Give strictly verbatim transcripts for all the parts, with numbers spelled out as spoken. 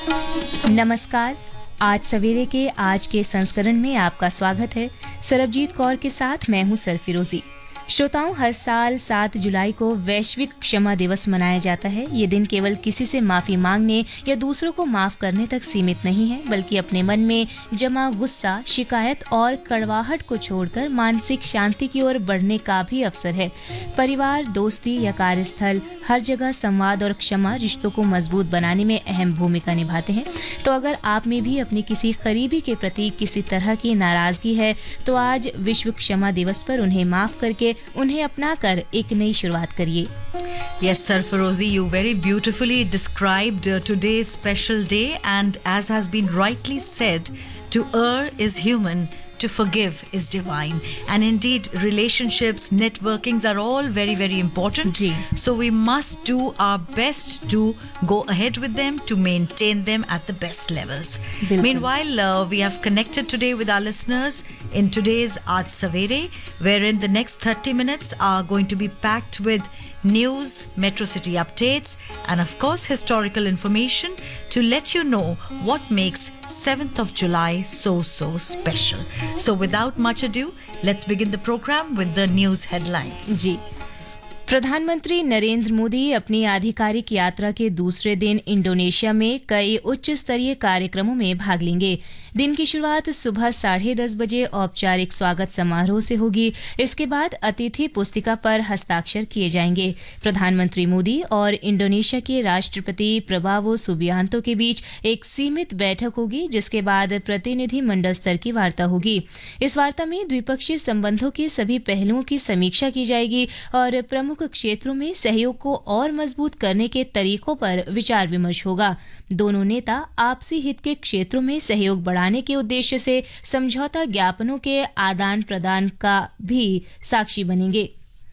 नमस्कार। आज सवेरे के आज के संस्करण में आपका स्वागत है। सरबजीत कौर के साथ मैं हूं सरफिरोजी। श्रोताओं, हर साल सात जुलाई को वैश्विक क्षमा दिवस मनाया जाता है। ये दिन केवल किसी से माफी मांगने या दूसरों को माफ करने तक सीमित नहीं है, बल्कि अपने मन में जमा गुस्सा, शिकायत और कड़वाहट को छोड़कर मानसिक शांति की ओर बढ़ने का भी अवसर है। परिवार, दोस्ती या कार्यस्थल, हर जगह संवाद और क्षमा रिश्तों को मजबूत बनाने में अहम भूमिका निभाते हैं। तो अगर आप में भी अपनी किसी करीबी के प्रति किसी तरह की नाराजगी है, तो आज विश्व क्षमा दिवस पर उन्हें माफ करके उन्हें अपनाकर एक नई शुरुआत करिए। Yes, Sarfarozi, you very beautifully described uh, today's special day, and as has been rightly said, to err is human, to forgive is divine. And indeed, relationships, networkings are all very, very important. Ji. So we must do our best to go ahead with them, to maintain them at the best levels. बिल्कुल. Meanwhile, uh, we have connected today with our listeners in today's Aaj Savere, wherein the next thirty minutes are going to be packed with news, Metro City updates, and of course historical information to let you know what makes seventh of July so, so special. So without much ado, let's begin the program with the news headlines. जी। प्रधानमंत्री नरेंद्र मोदी अपनी आधिकारिक यात्रा के दूसरे दिन Indonesia में कई उच्च स्तरीय कार्यक्रमों में भाग लेंगे। दिन की शुरुआत सुबह साढ़े दस बजे औपचारिक स्वागत समारोह से होगी। इसके बाद अतिथि पुस्तिका पर हस्ताक्षर किए जाएंगे। प्रधानमंत्री मोदी और इंडोनेशिया के राष्ट्रपति प्रबावो सुबियांतो के बीच एक सीमित बैठक होगी, जिसके बाद प्रतिनिधि मंडल स्तर की वार्ता होगी। इस वार्ता में द्विपक्षीय संबंधों के सभी पहलुओं की समीक्षा की जाएगी और प्रमुख क्षेत्रों में सहयोग को और मजबूत करने के तरीकों पर विचार विमर्श होगा। दोनों नेता आपसी हित के क्षेत्रों में सहयोग बढ़ाने के उद्देश्य से समझौता ज्ञापनों के आदान प्रदान का भी साक्षी बनेंगे।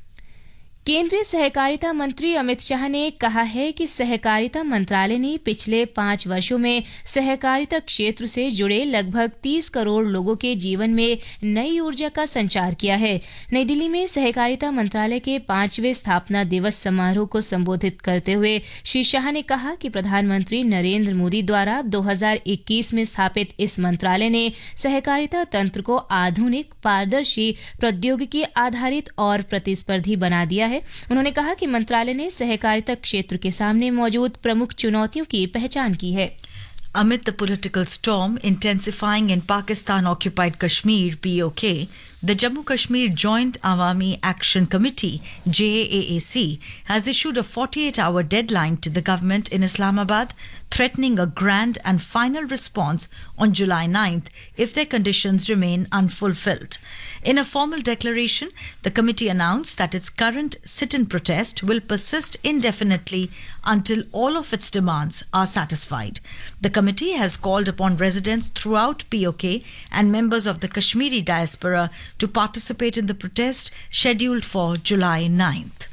केंद्रीय सहकारिता मंत्री अमित शाह ने कहा है कि सहकारिता मंत्रालय ने पिछले पांच वर्षों में सहकारिता क्षेत्र से जुड़े लगभग तीस करोड़ लोगों के जीवन में नई ऊर्जा का संचार किया है। नई दिल्ली में सहकारिता मंत्रालय के पांचवें स्थापना दिवस समारोह को संबोधित करते हुए श्री शाह ने कहा कि प्रधानमंत्री नरेंद्र मोदी द्वारा दो हज़ार इक्कीस में स्थापित इस मंत्रालय ने सहकारिता तंत्र को आधुनिक, पारदर्शी, प्रौद्योगिकी आधारित और प्रतिस्पर्धी बना दिया है। उन्होंने कहा कि मंत्रालय ने सहकारिता क्षेत्र के सामने मौजूद प्रमुख चुनौतियों की पहचान की है। Amid the political storm intensifying in Pakistan-occupied Kashmir (P O K), the Jammu Kashmir Joint Awami Action Committee (J A A C) has issued a forty-eight hour deadline to the government in Islamabad, threatening a grand and final response on July ninth if their conditions remain unfulfilled. In a formal declaration, the committee announced that its current sit-in protest will persist indefinitely until all of its demands are satisfied. The committee has called upon residents throughout P O K and members of the Kashmiri diaspora to participate in the protest scheduled for July ninth.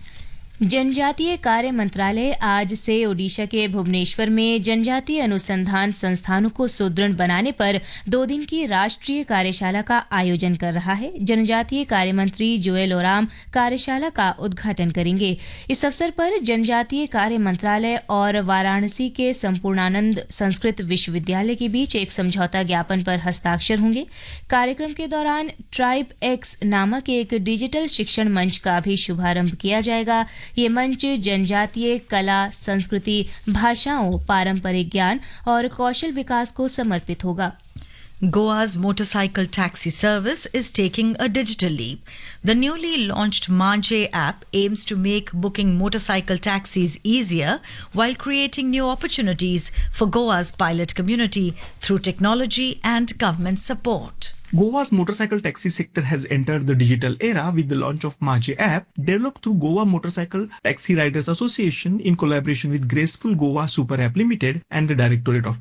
जनजातीय कार्य मंत्रालय आज से ओडिशा के भुवनेश्वर में जनजातीय अनुसंधान संस्थानों को सुदृढ़ बनाने पर दो दिन की राष्ट्रीय कार्यशाला का आयोजन कर रहा है। जनजातीय कार्य मंत्री जोएल ओराम कार्यशाला का उद्घाटन करेंगे। इस अवसर पर जनजातीय कार्य मंत्रालय और वाराणसी के संपूर्णानंद संस्कृत विश्वविद्यालय के बीच एक समझौता ज्ञापन पर हस्ताक्षर होंगे। कार्यक्रम के दौरान ट्राइब एक्स नामक एक डिजिटल शिक्षण मंच का भी शुभारंभ किया जाएगा। ये मंच जनजातीय कला, संस्कृति, भाषाओं, पारंपरिक ज्ञान और कौशल विकास को समर्पित होगा। Goa's motorcycle taxi service is taking a digital leap. The newly launched Maanje app aims to make booking motorcycle taxis easier while creating new opportunities for Goa's pilot community through technology and government support. Goa's motorcycle taxi sector has entered the digital era with the launch of Maanje app, developed through Goa Motorcycle Taxi Riders Association in collaboration with Graceful Goa Super App Limited and the Directorate of